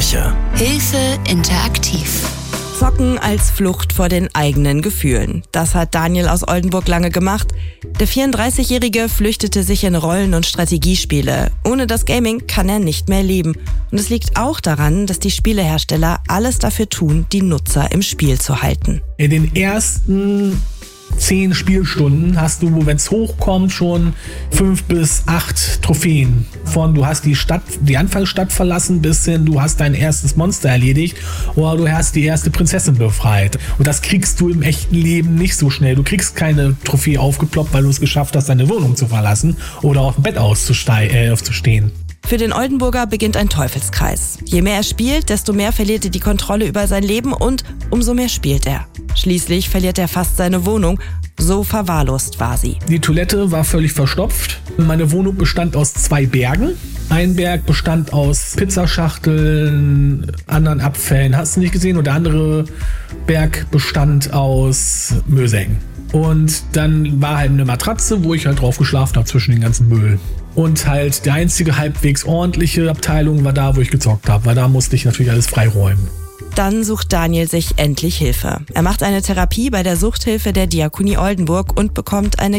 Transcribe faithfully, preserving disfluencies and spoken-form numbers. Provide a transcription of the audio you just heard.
Kirche. Hilfe interaktiv. Zocken als Flucht vor den eigenen Gefühlen. Das hat Daniel aus Oldenburg lange gemacht. Der vierunddreißigjährige flüchtete sich in Rollen- und Strategiespiele. Ohne das Gaming kann er nicht mehr leben. Und es liegt auch daran, dass die Spielehersteller alles dafür tun, die Nutzer im Spiel zu halten. In den ersten zehn Spielstunden hast du, wenn es hochkommt, schon fünf bis acht Trophäen. Von du hast die Stadt, die Anfangsstadt verlassen, bis hin du hast dein erstes Monster erledigt oder du hast die erste Prinzessin befreit. Und das kriegst du im echten Leben nicht so schnell. Du kriegst keine Trophäe aufgeploppt, weil du es geschafft hast, deine Wohnung zu verlassen oder auf dem Bett auszustehen. Äh, aufzustehen. Für den Oldenburger beginnt ein Teufelskreis. Je mehr er spielt, desto mehr verliert er die Kontrolle über sein Leben und umso mehr spielt er. Schließlich verliert er fast seine Wohnung. So verwahrlost war sie. Die Toilette war völlig verstopft. Meine Wohnung bestand aus zwei Bergen. Ein Berg bestand aus Pizzaschachteln, anderen Abfällen, hast du nicht gesehen? Und der andere Berg bestand aus Müllsäcken. Und dann war halt eine Matratze, wo ich halt drauf geschlafen habe zwischen den ganzen Müll. Und halt die einzige halbwegs ordentliche Abteilung war da, wo ich gezockt habe, weil da musste ich natürlich alles freiräumen. Dann sucht Daniel sich endlich Hilfe. Er macht eine Therapie bei der Suchthilfe der Diakonie Oldenburg und bekommt eine